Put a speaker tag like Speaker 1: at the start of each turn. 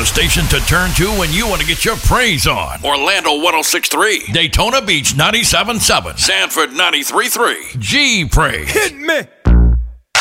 Speaker 1: station to turn to when you want to get your praise on. Orlando 106.3, Daytona Beach 97.7, Sanford 93.3. G Praise.
Speaker 2: Hit me.